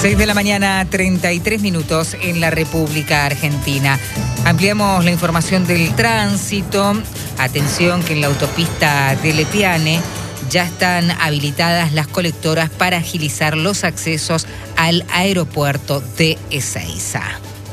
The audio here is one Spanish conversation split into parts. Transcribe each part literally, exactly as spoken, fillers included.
seis de la mañana, treinta y tres minutos en la República Argentina. Ampliamos la información del tránsito. Atención que en la autopista de Lepiane ya están habilitadas las colectoras para agilizar los accesos al aeropuerto de Ezeiza.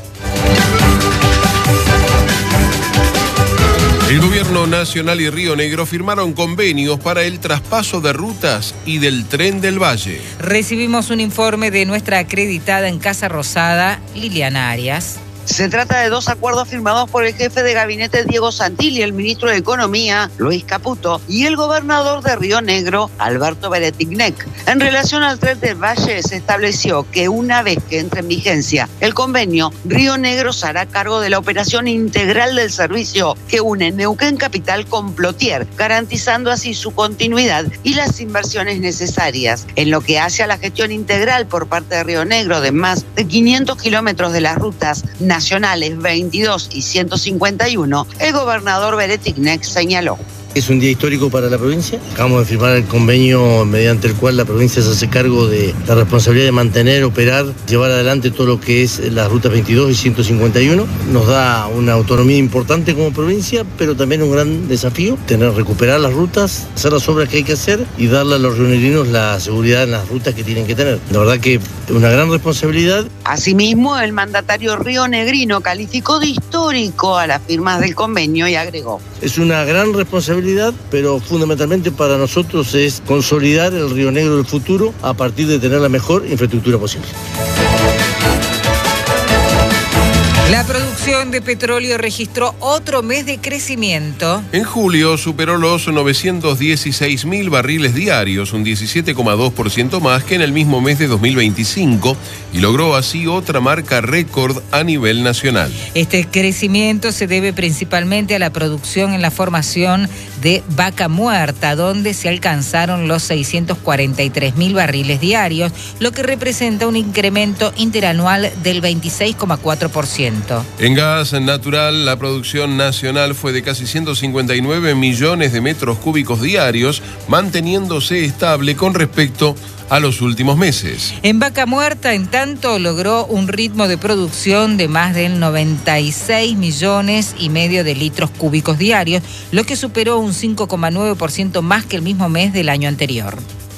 El Gobierno Nacional y Río Negro firmaron convenios para el traspaso de rutas y del Tren del Valle. Recibimos un informe de nuestra acreditada en Casa Rosada, Liliana Arias. Se trata de dos acuerdos firmados por el jefe de gabinete Diego Santilli, el ministro de Economía, Luis Caputo, y el gobernador de Río Negro, Alberto Beretignek. En relación al Tren del Valle, se estableció que una vez que entre en vigencia el convenio, Río Negro se hará cargo de la operación integral del servicio que une Neuquén Capital con Plotier, garantizando así su continuidad y las inversiones necesarias. En lo que hace a la gestión integral por parte de Río Negro de más de quinientos kilómetros de las rutas nacionales veintidós y ciento cincuenta y uno, el gobernador Beretignek señaló. Es un día histórico para la provincia. Acabamos de firmar el convenio mediante el cual la provincia se hace cargo de la responsabilidad de mantener, operar, llevar adelante todo lo que es las rutas veintidós y ciento cincuenta y uno. Nos da una autonomía importante como provincia, pero también un gran desafío, tener, recuperar las rutas, hacer las obras que hay que hacer y darle a los rionegrinos la seguridad en las rutas que tienen que tener. La verdad que es una gran responsabilidad. Asimismo, el mandatario rionegrino calificó de histórico a las firmas del convenio y agregó. Es una gran responsabilidad, pero fundamentalmente para nosotros es consolidar el Río Negro del futuro a partir de tener la mejor infraestructura posible. La producción de petróleo registró otro mes de crecimiento. En julio superó los novecientos dieciséis mil barriles diarios, un diecisiete coma dos por ciento más que en el mismo mes de dos mil veinticinco, y logró así otra marca récord a nivel nacional. Este crecimiento se debe principalmente a la producción en la formación de Vaca Muerta, donde se alcanzaron los seiscientos cuarenta y tres mil barriles diarios, lo que representa un incremento interanual del veintiséis coma cuatro por ciento. En gas natural, la producción nacional fue de casi ciento cincuenta y nueve millones de metros cúbicos diarios, manteniéndose estable con respecto a los últimos meses. En Vaca Muerta, en tanto, logró un ritmo de producción de más de noventa y seis millones y medio de litros cúbicos diarios, lo que superó un cinco coma nueve por ciento más que el mismo mes del año anterior.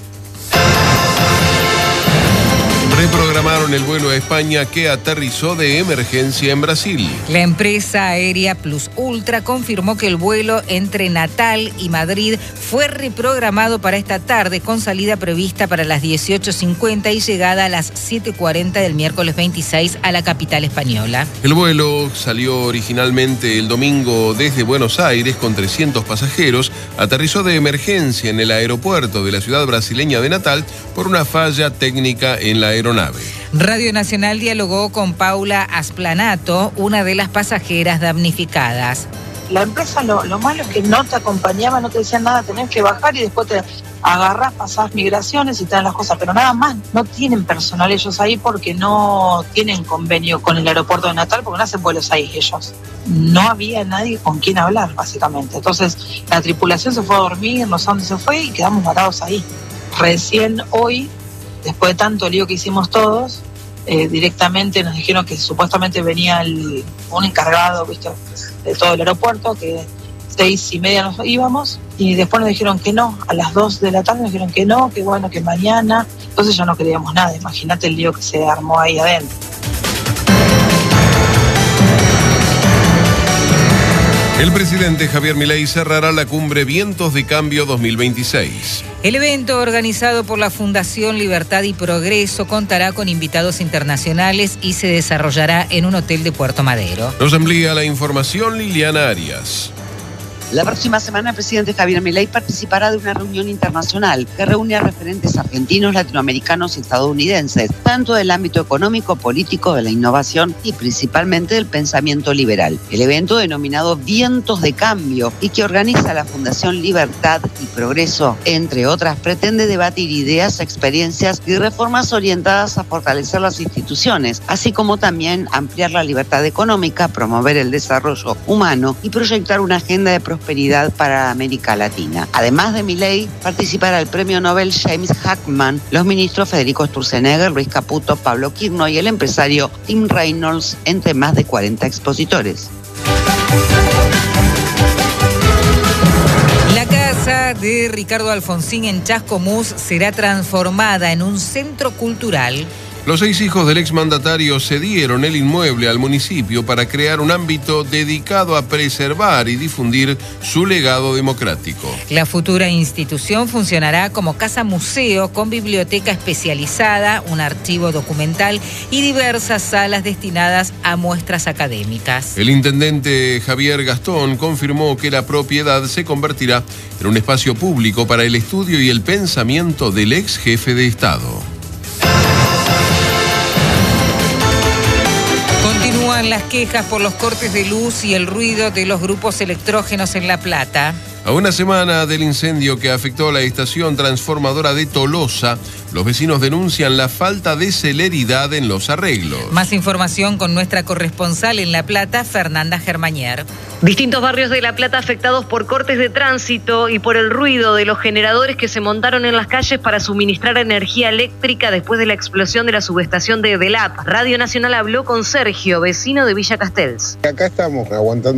Reprogramaron el vuelo a España que aterrizó de emergencia en Brasil. La empresa aérea Plus Ultra confirmó que el vuelo entre Natal y Madrid fue reprogramado para esta tarde con salida prevista para las dieciocho cincuenta y llegada a las siete cuarenta del miércoles veintiséis a la capital española. El vuelo salió originalmente el domingo desde Buenos Aires con trescientos pasajeros, aterrizó de emergencia en el aeropuerto de la ciudad brasileña de Natal por una falla técnica en la aeronave. Radio Nacional dialogó con Paula Asplanato, una de las pasajeras damnificadas. La empresa lo, lo malo es que no te acompañaba, no te decían nada, tenés que bajar y después te agarrás, pasás migraciones y te dan las cosas, pero nada más. No tienen personal ellos ahí porque no tienen convenio con el aeropuerto de Natal, porque no hacen vuelos ahí ellos. No había nadie con quien hablar, básicamente. Entonces la tripulación se fue a dormir, no sé dónde se fue y quedamos varados ahí. Recién hoy, después de tanto lío que hicimos todos, eh, directamente nos dijeron que supuestamente venía el, un encargado, ¿viste?, de todo el aeropuerto, que seis y media nos íbamos, y después nos dijeron que no, a las dos de la tarde nos dijeron que no, que bueno, que mañana. Entonces ya no queríamos nada, imagínate el lío que se armó ahí adentro. El presidente Javier Milei cerrará la cumbre Vientos de Cambio dos mil veintiséis. El evento, organizado por la Fundación Libertad y Progreso, contará con invitados internacionales y se desarrollará en un hotel de Puerto Madero. Nos amplía la información Liliana Arias. La próxima semana el presidente Javier Milei participará de una reunión internacional que reúne a referentes argentinos, latinoamericanos y estadounidenses, tanto del ámbito económico, político, de la innovación y principalmente del pensamiento liberal. El evento, denominado Vientos de Cambio y que organiza la Fundación Libertad y Progreso, entre otras, pretende debatir ideas, experiencias y reformas orientadas a fortalecer las instituciones, así como también ampliar la libertad económica, promover el desarrollo humano y proyectar una agenda de prosperidad prosperidad para América Latina. Además de Milei, participará el premio Nobel James Hackman, los ministros Federico Sturzenegger, Luis Caputo, Pablo Quirno y el empresario Tim Reynolds, entre más de cuarenta expositores. La casa de Ricardo Alfonsín en Chascomús será transformada en un centro cultural. Los seis hijos del exmandatario cedieron el inmueble al municipio para crear un ámbito dedicado a preservar y difundir su legado democrático. La futura institución funcionará como casa museo con biblioteca especializada, un archivo documental y diversas salas destinadas a muestras académicas. El intendente Javier Gastón confirmó que la propiedad se convertirá en un espacio público para el estudio y el pensamiento del ex jefe de Estado. Continúan las quejas por los cortes de luz y el ruido de los grupos electrógenos en La Plata. A una semana del incendio que afectó a la estación transformadora de Tolosa, los vecinos denuncian la falta de celeridad en los arreglos. Más información con nuestra corresponsal en La Plata, Fernanda Germañer. Distintos barrios de La Plata afectados por cortes de tránsito y por el ruido de los generadores que se montaron en las calles para suministrar energía eléctrica después de la explosión de la subestación de Delap. Radio Nacional habló con Sergio, vecino de Villa Castells. Acá estamos aguantando